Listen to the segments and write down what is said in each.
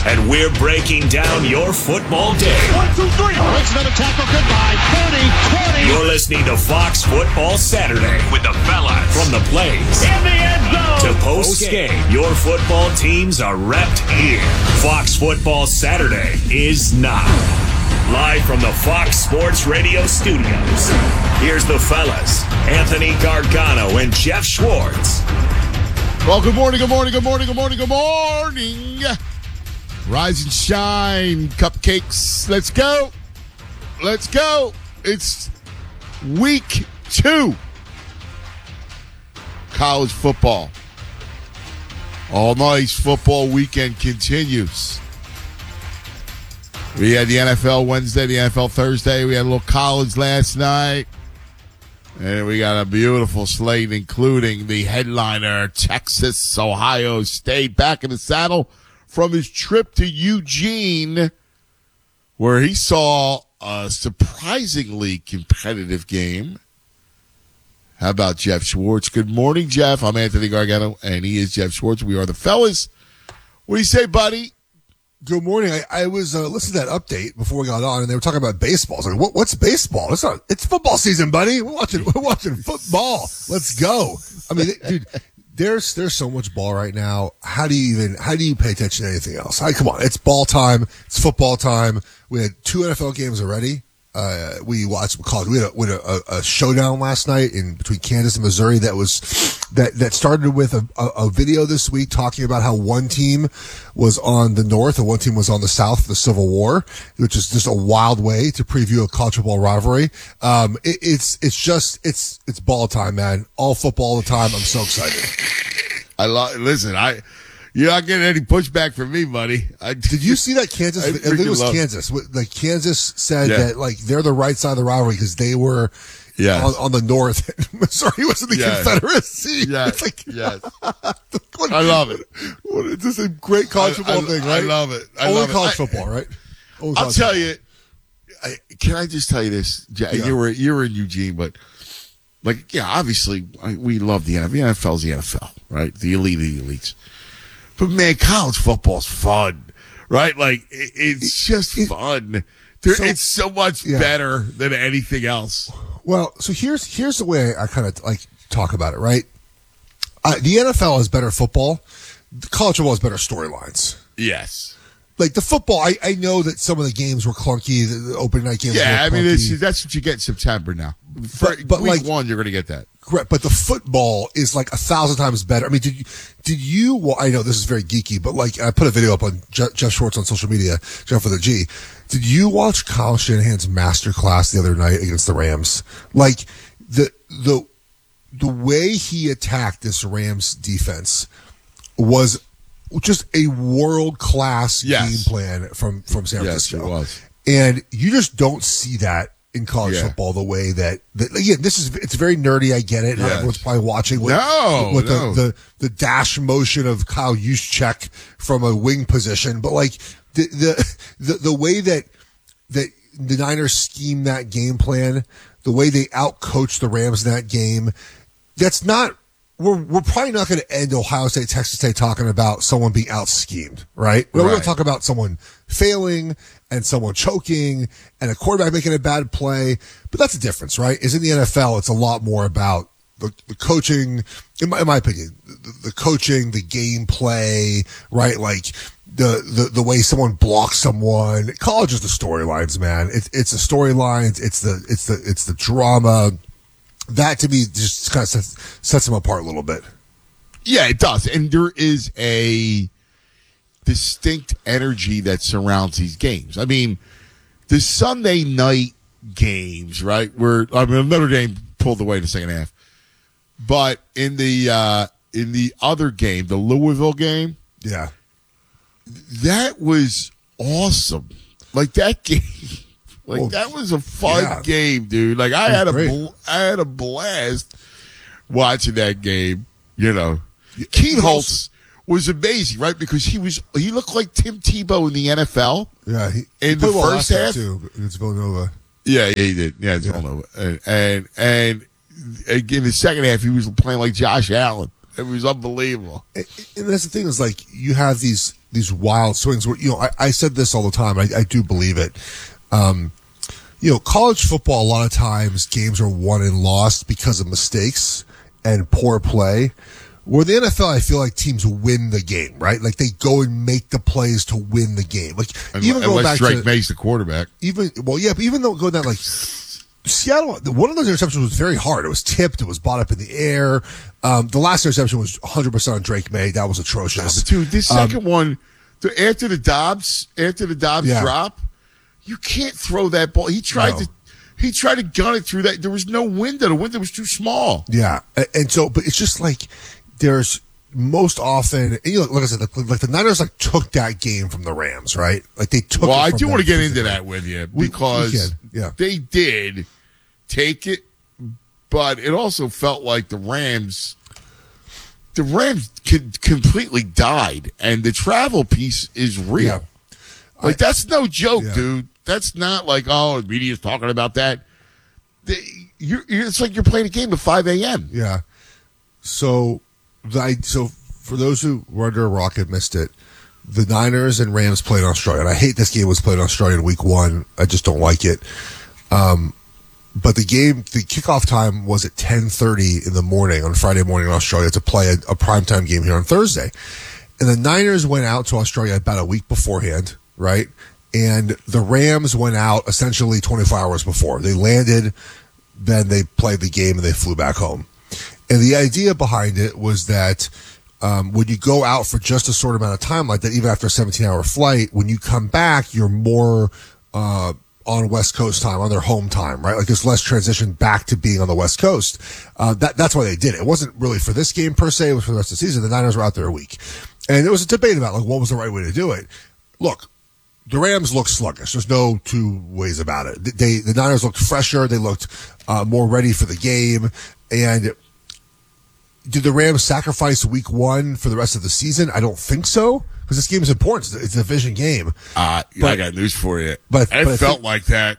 and we're breaking down your football day. 1, 2, 3. Makes another tackle. Goodbye. 30, 20. You're listening to Fox Football Saturday with the fellas. From the plays In the end zone. to post-game, your football teams are repped here. Fox Football Saturday is now. Live from the Fox Sports Radio studios. Here's the fellas, Anthony Gargano and Jeff Schwartz. Well, good morning. Rise and shine, cupcakes. Let's go. It's week 2. College football. All nice football weekend continues. We had the NFL Wednesday, the NFL Thursday. We had a little college last night. And we got a beautiful slate, including the headliner, Texas, Ohio State, back in the saddle from his trip to Eugene, where he saw a surprisingly competitive game. How about Jeff Schwartz? Good morning, Jeff. I'm Anthony Gargano, and he is Jeff Schwartz. We are the fellas. What do you say, buddy? Good morning. I was listening to that update before we got on, and they were talking about baseball. I was like, what's baseball? It's football season, buddy. We're watching football. Let's go. I mean, dude, there's so much ball right now. How do you pay attention to anything else? Come on, it's ball time. It's football time. We had 2 NFL games already. We watched college. We had a showdown last night between Kansas and Missouri that started with a video this week talking about how one team was on the north and one team was on the south for the Civil War, which is just a wild way to preview a college football rivalry. It's ball time, man. All football all the time. I'm so excited. You're not getting any pushback from me, buddy. Did you see that Kansas? I think it was Kansas. Like Kansas said that like they're the right side of the rivalry because they were on the north. And Missouri was in the Confederacy. Yes. I love it. It's just a great college football thing, right? I love it. Only college football, right? I'll tell you. Can I just tell you this? Yeah. You were in Eugene, but obviously we love the NFL. The NFL's the NFL, right? The elite of the elites. But, man, college football's fun, right? Like, it's just fun. It's so much better than anything else. Well, so here's the way I kind of, talk about it, right? The NFL is better football. College football is better storylines. Yes. Like, the football, I know that some of the games were clunky, the open night games were clunky. That's what you get in September now. But week 1, you're going to get that. Correct, but the football is 1,000 times better. I mean, did you? Well, I know this is very geeky, but I put a video up on Jeff Schwartz on social media, Jeff with a G. Did you watch Kyle Shanahan's masterclass the other night against the Rams? Like the way he attacked this Rams defense was just a world class game plan from San Francisco. Yes, it was, and you just don't see that in college football the way that again, it's very nerdy. I get it. Not everyone's probably watching the dash motion of Kyle Juszczyk from a wing position, but the way that the Niners scheme that game plan, the way they outcoach the Rams in that game, that's not. We're probably not going to end Ohio State, Texas State talking about someone being out schemed, right? We're going to talk about someone failing and someone choking and a quarterback making a bad play. But that's the difference, right? Is in the NFL, it's a lot more about the coaching, in my opinion, the coaching, the game play, right? Like the way someone blocks someone. College is the storylines, man. It's the storylines. It's the drama. That, to me, just kind of sets them apart a little bit. Yeah, it does. And there is a distinct energy that surrounds these games. I mean, the Sunday night games, right, where Notre Dame pulled away in the second half. But in the other game, the Louisville game, that was awesome. Like, that game. That was a fun game, dude. Like, I had a blast watching that game. You know, Keith Holtz was amazing, right? Because he looked like Tim Tebow in the NFL. Yeah, in the first half too. It's Villanova. Yeah, he did. Yeah, it's Villanova. And in the second half, he was playing like Josh Allen. It was unbelievable. And that's the thing is, like, you have these wild swings where, I said this all the time. I do believe it. College football, a lot of times games are won and lost because of mistakes and poor play. Where the NFL, I feel like teams win the game, right? Like they go and make the plays to win the game. Like even going back to Drake May's the quarterback. But even though going down like Seattle, one of those interceptions was very hard. It was tipped. It was bought up in the air. The last interception was 100% on Drake May. That was atrocious. Dude, this second one, after the Dobbs drop, you can't throw that ball. He tried to gun it through that. There was no window. The window was too small. Yeah, and so, but it's just like. There's most often, like I said, like the Niners took that game from the Rams, right? Like they took. Well, I do want to get into that with you because they did take it, but it also felt like the Rams completely died, and the travel piece is real. Yeah. That's no joke, dude. That's not like the media's talking about that. It's like you're playing a game at 5 a.m. Yeah. So for those who were under a rock and missed it, the Niners and Rams played in Australia. And I hate this game was played in Australia in week 1. I just don't like it. But the kickoff time was at 10:30 in the morning on Friday morning in Australia to play a primetime game here on Thursday. And the Niners went out to Australia about a week beforehand, right? And the Rams went out essentially 24 hours before. They landed, then they played the game, and they flew back home. And the idea behind it was that when you go out for just a short amount of time like that, even after a 17-hour flight, when you come back, you're more on West Coast time, on their home time, right? Like there's less transition back to being on the West Coast. That's why they did it. It wasn't really for this game per se. It was for the rest of the season. The Niners were out there a week. And there was a debate about what was the right way to do it. Look, the Rams looked sluggish. There's no two ways about it. The Niners looked fresher. They looked more ready for the game. And did the Rams sacrifice week 1 for the rest of the season? I don't think so, because this game is important. It's a division game. I got news for you. But it felt like that.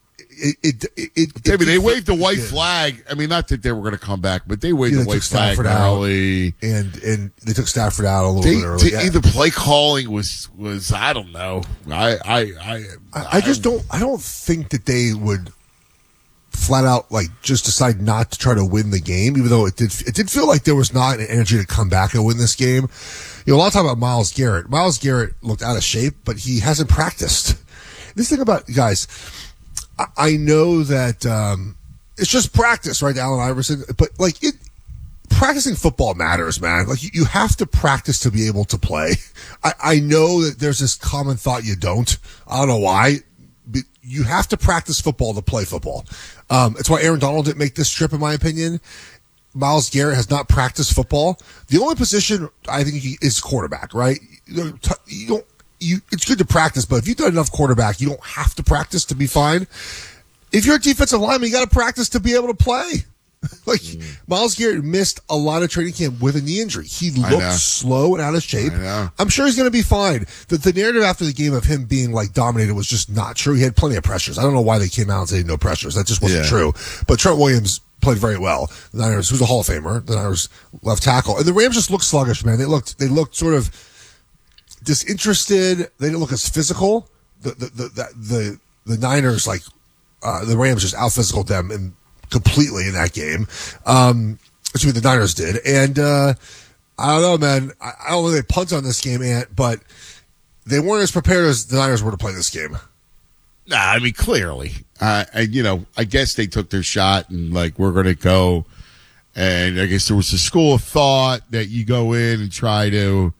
They waved the white flag. I mean, not that they were going to come back, but they waved the white flag early. And they took Stafford out a little bit early. The play calling was I don't know. I just don't. I don't think that they would flat out just decide not to try to win the game, even though it did feel like there was not an energy to come back and win this game. A lot of time about Myles Garrett. Myles Garrett looked out of shape, but he hasn't practiced. This thing about guys, I know that it's just practice, right, Allen Iverson? But practicing football matters, man. You have to practice to be able to play. I know that there's this common thought you don't. I don't know why. But you have to practice football to play football. It's why Aaron Donald didn't make this trip, in my opinion. Myles Garrett has not practiced football. The only position I think is quarterback, right? It's good to practice, but if you've done enough quarterback, you don't have to practice to be fine. If you're a defensive lineman, you got to practice to be able to play. Myles Garrett missed a lot of training camp with a knee injury. He looked slow and out of shape. I'm sure he's going to be fine. The narrative after the game of him being dominated was just not true. He had plenty of pressures. I don't know why they came out and said no pressures. That just wasn't true. But Trent Williams played very well. The Niners, who's a Hall of Famer, the Niners left tackle, and the Rams just looked sluggish, man. They looked sort of disinterested. They didn't look as physical. The Niners, the Rams just out physicaled them completely in that game. The Niners did. And I don't know, man. I don't know if they punt on this game, Ant, but they weren't as prepared as the Niners were to play this game. Nah, I mean, clearly. I guess they took their shot and, we're going to go. And I guess there was a school of thought that you go in and try to,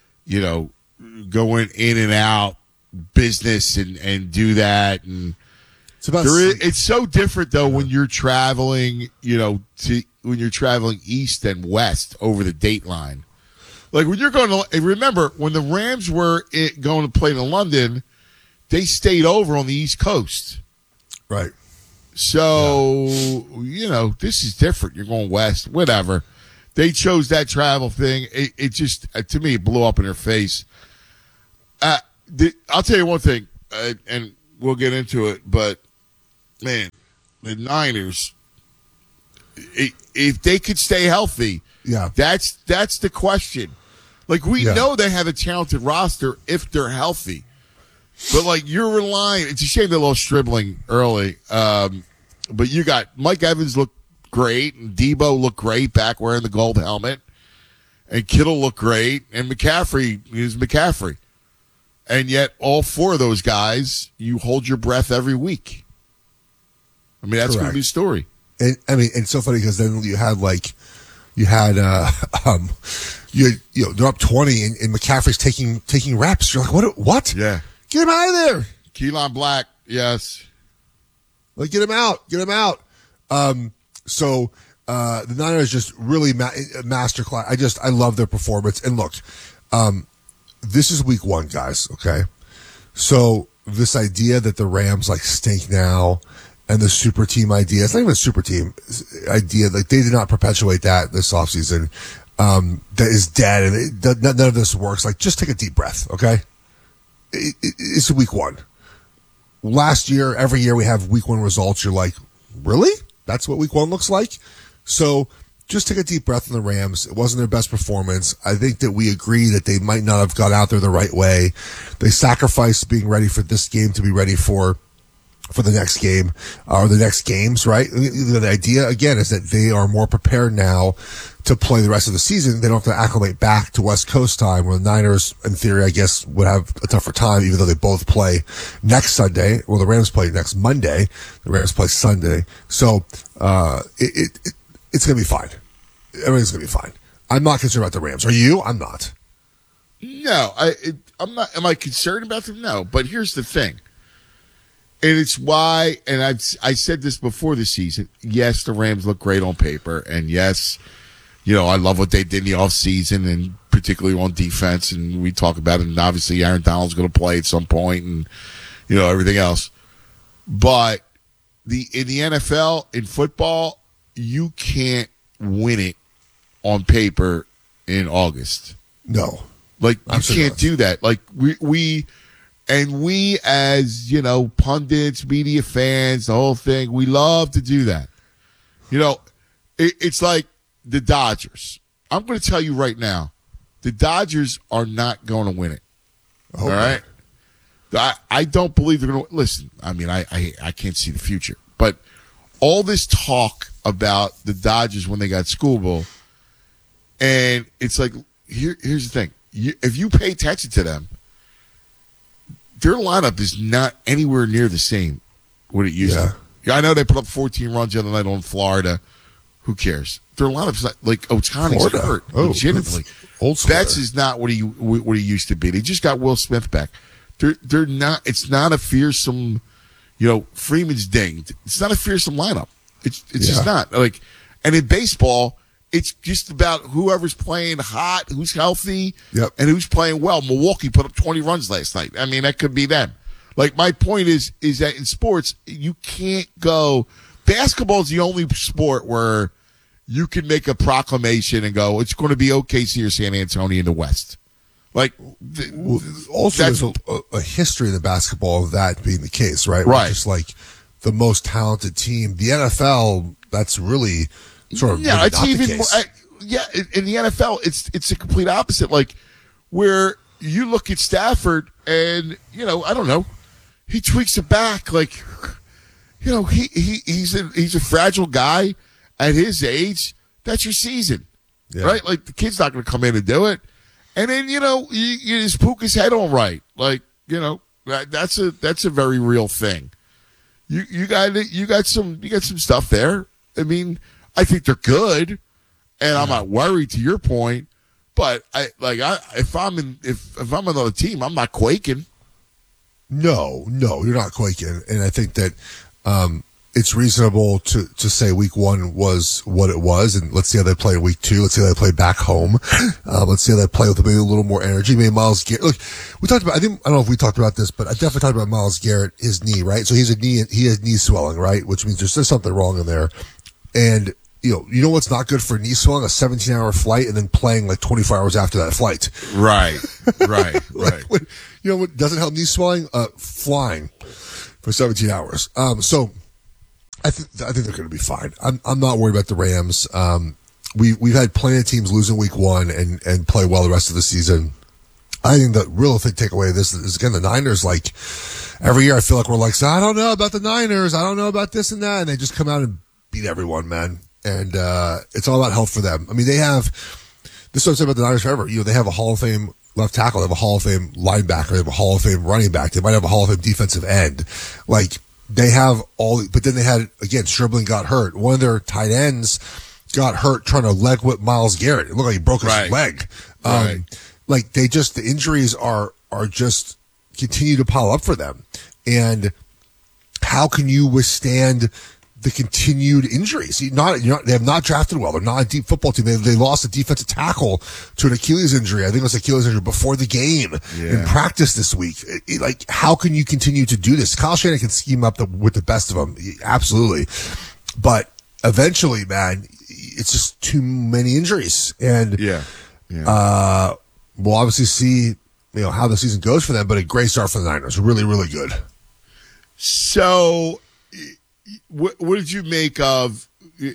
go in and out business and do that. And it's so different, though, when you're traveling, when you're traveling east and west over the date line. When you're going to, remember, when the Rams were going to play in London, they stayed over on the East Coast. Right. So, this is different. You're going west, whatever. They chose that travel thing. It just, to me, it blew up in their face. I'll tell you one thing, and we'll get into it, but, man, the Niners, if they could stay healthy, Yeah. That's the question. Like, we know they have a talented roster if they're healthy. But, like, you're relying – it's a shame they lost Stribling early. But you got Mike Evans looked great, and Debo looked great back wearing the gold helmet. And Kittle looked great, and McCaffrey is McCaffrey. And yet all four of those guys, you hold your breath every week. I mean, that's going to be a story. And I mean, it's so funny because then you had they're up 20 and McCaffrey's taking reps. You're like, what? Yeah. Get him out of there. Keelan Black, yes. Like, get him out. So the Niners just really masterclass. I love their performance. And look, this is week 1, guys. Okay. So this idea that the Rams like stink now and the super team idea, it's not even a super team idea. Like, they did not perpetuate that this offseason. That is dead and none of this works. Like, just take a deep breath. Okay. It's week 1. Last year, every year we have week 1 results. You're like, really? That's what week 1 looks like? So just take a deep breath on the Rams. It wasn't their best performance. I think that we agree that they might not have got out there the right way. They sacrificed being ready for this game to be ready for the next game or the next games, right? The idea, again, is that they are more prepared now to play the rest of the season. They don't have to acclimate back to West Coast time, where the Niners, in theory, I guess, would have a tougher time, even though they both play next Sunday. Well, the Rams play next Monday. The Rams play Sunday. So it's going to be fine. Everything's going to be fine. I'm not concerned about the Rams. Are you? I'm not. No, I'm not. Am I concerned about them? No. But here's the thing. And it's why, and I said this before the season, yes, the Rams look great on paper, and yes, I love what they did in the offseason, and particularly on defense, and we talk about it, and obviously Aaron Donald's going to play at some point, and, everything else. But in the NFL, in football, you can't win it on paper in August. No. Like, you can't do that. Like, we as, pundits, media fans, the whole thing, we love to do that. It's like the Dodgers. I'm going to tell you right now, the Dodgers are not going to win it. Okay. All right? I don't believe they're going to – listen, I mean, I can't see the future. But all this talk about the Dodgers when they got Scooble, and it's like, here's the thing. If you pay attention to them, their lineup is not anywhere near the same what it used to. Yeah, I know they put up 14 runs the other night on Florida. Who cares? Their lineup's not like Ohtani's hurt. Legitimately, Betts is not what he used to be. They just got Will Smith back. They're not. It's not a fearsome. Freeman's dinged. It's not a fearsome lineup. It's just not like. And in baseball, it's just about whoever's playing hot, who's healthy, and who's playing well. Milwaukee put up 20 runs last night. I mean, that could be them. Like, my point is that in sports, you can't go. Basketball is the only sport where you can make a proclamation and go, it's going to be OKC or San Antonio in the West. Like, also, there's a history in the basketball of that being the case, right? Right. Just like the most talented team. The NFL, that's really sort of really it's even more, in the NFL, it's a complete opposite. Like, where you look at Stafford and, I don't know, he tweaks it back. Like, he's a fragile guy at his age. That's your season, right? Like, the kid's not going to come in and do it. And then, you just poke his head on right. Like, that's a very real thing. You got some stuff there. I mean, I think they're good, and I'm not worried to your point. But if I'm another team, I'm not quaking. No, you're not quaking, and I think that it's reasonable to say week 1 was what it was, and let's see how they play week 2. Let's see how they play back home. Let's see how they play with maybe a little more energy. Maybe Myles Garrett. Look, we talked about. I don't know if we talked about this, but I definitely talked about Myles Garrett, his knee, right? So he has knee swelling, right? Which means there's something wrong in there, and. You know what's not good for knee swelling? A 17-hour flight and then playing like 24 hours after that flight. Right. What doesn't help knee swelling? Flying for 17 hours. So I think they're going to be fine. I'm not worried about the Rams. we've had plenty of teams lose in week 1 and play well the rest of the season. I think the real big takeaway of this is, again, the Niners, like, every year I feel like we're like, so I don't know about the Niners. I don't know about this and that. And they just come out and beat everyone, man. And it's all about health for them. I mean, they have, this is what I've said about the Niners forever. You know, they have a Hall of Fame left tackle. They have a Hall of Fame linebacker. They have a Hall of Fame running back. They might have a Hall of Fame defensive end. Like, they have all, but then they had, again, Stribling got hurt. One of their tight ends got hurt trying to leg whip Myles Garrett. It looked like he broke his leg. Like, they just, the injuries are just continue to pile up for them. And how can you withstand the continued injuries? They have not drafted well. They're not a deep football team. They lost a defensive tackle to an Achilles injury. I think it was Achilles injury before the game in practice this week. Like, how can you continue to do this? Kyle Shanahan can scheme up with the best of them. Absolutely. But eventually, man, it's just too many injuries. And, we'll obviously see, how the season goes for them, but a great start for the Niners. Really, really good. So, what did you make of the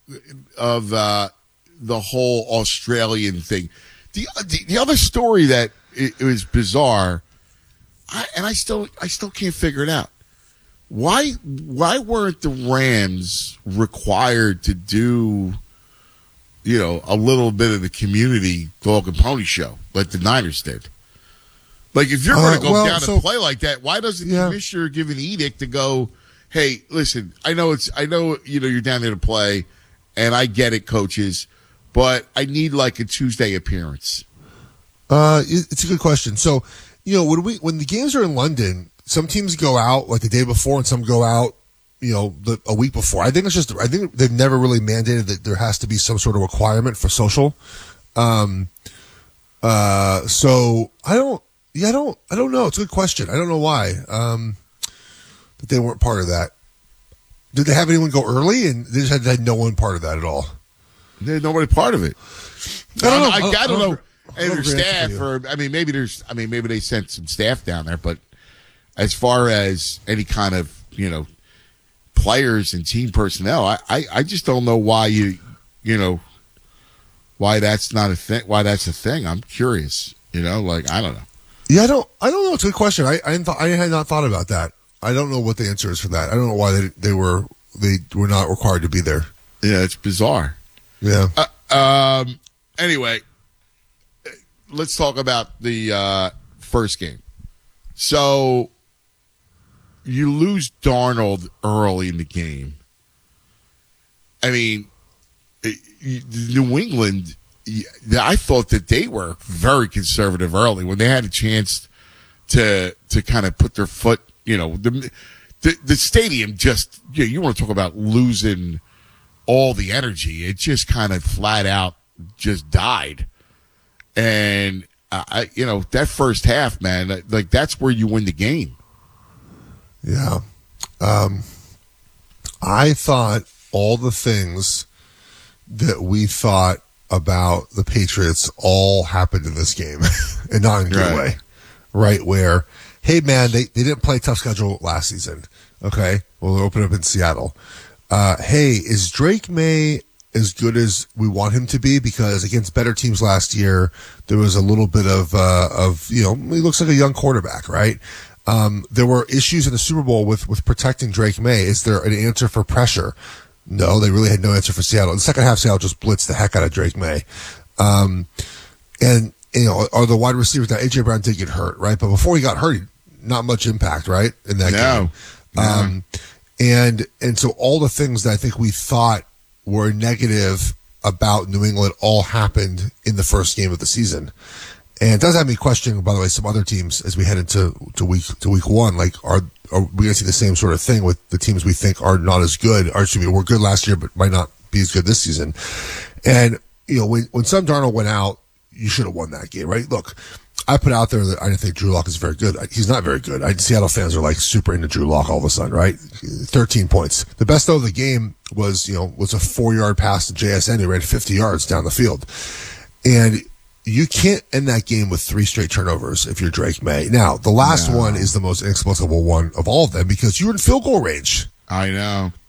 whole Australian thing? The other story that it was bizarre, I still can't figure it out. Why weren't the Rams required to do, a little bit of the community dog and pony show like the Niners did? Like, if you're going to go down and play like that, why doesn't the commissioner give an edict to go, hey, listen, I know you're down there to play, and I get it, coaches, but I need like a Tuesday appearance? It's a good question. So, when the games are in London, some teams go out like the day before, and some go out, a week before. I think they've never really mandated that there has to be some sort of requirement for social. So I don't know. It's a good question. I don't know why. That they weren't part of that. Did they have anyone go early? And they just had no one part of that at all. They had nobody part of it. I don't know. And their staff, maybe they sent some staff down there, but as far as any kind of, players and team personnel, I just don't know why why that's not a thing. Why that's a thing. I'm curious. I don't know. Yeah, I don't know. It's a good question. I had not thought about that. I don't know what the answer is for that. I don't know why they were not required to be there. Yeah, it's bizarre. Yeah. Anyway, let's talk about the first game. So you lose Darnold early in the game. I mean, New England, I thought that they were very conservative early when they had a chance to kind of put their foot. The stadium just, you want to talk about losing all the energy. It just kind of flat out just died. And, that first half, man, like that's where you win the game. Yeah. I thought all the things that we thought about the Patriots all happened in this game and not in a good way. Right, where, hey, man, they didn't play a tough schedule last season. Okay, well, they'll open up in Seattle. Hey, is Drake May as good as we want him to be? Because against better teams last year, there was a little bit of he looks like a young quarterback, right? There were issues in the Super Bowl with protecting Drake May. Is there an answer for pressure? No, they really had no answer for Seattle. In the second half, Seattle just blitzed the heck out of Drake May. And are the wide receivers now? A.J. Brown did get hurt, right? But before he got hurt, not much impact, right? In that game. No. And so all the things that I think we thought were negative about New England all happened in the first game of the season. And it does have me questioning, by the way, some other teams as we head into week one. Like, are we going to see the same sort of thing with the teams we think are not as good? Or excuse me, were good last year, but might not be as good this season. And, when Sam Darnold went out, you should have won that game, right? Look, I put out there that I didn't think Drew Lock is very good. He's not very good. Seattle fans are like super into Drew Lock all of a sudden, right? 13 points. The best though of the game was a 4-yard pass to JSN. He ran 50 yards down the field. And you can't end that game with 3 straight turnovers if you're Drake May. Now, the last one is the most inexplicable one of all of them because you were in field goal range. I know.